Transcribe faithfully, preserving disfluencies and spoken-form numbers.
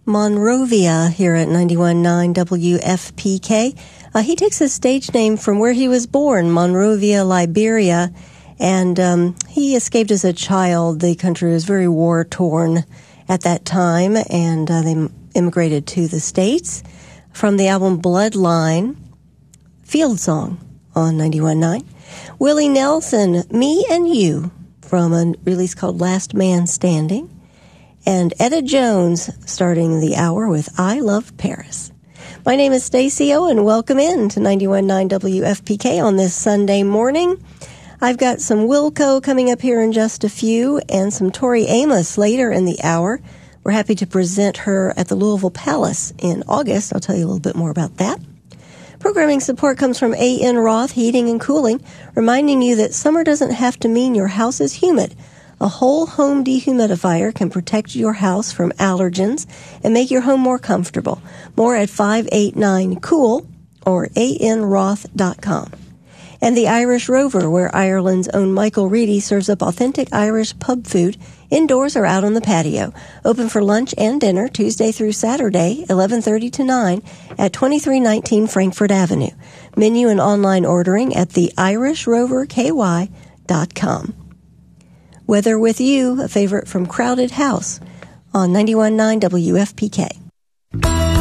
Monrovia here at ninety-one point nine W F P K. Uh, he takes his stage name from where he was born, Monrovia, Liberia, and um, he escaped as a child. The country was very war-torn at that time, and uh, they immigrated to the States. From the album Bloodline, Field Song on ninety-one point nine. Willie Nelson, Me and You, from a release called Last Man Standing. And Etta Jones starting the hour with I Love Paris. My name is Stacey O, and welcome in to ninety-one point nine W F P K on this Sunday morning. I've got some Wilco coming up here in just a few, and some Tori Amos later in the hour. We're happy to present her at the Louisville Palace in August. I'll tell you a little bit more about that. Programming support comes from A N Roth Heating and Cooling, reminding you that summer doesn't have to mean your house is humid. A whole home dehumidifier can protect your house from allergens and make your home more comfortable. More at five eight nine cool or A N roth dot com. And the Irish Rover, where Ireland's own Michael Reedy serves up authentic Irish pub food indoors or out on the patio. Open for lunch and dinner Tuesday through Saturday, eleven thirty to nine at twenty-three nineteen Frankfurt Avenue. Menu and online ordering at the irish rover k y dot com. Weather with you, a favorite from Crowded House on ninety-one point nine W F P K.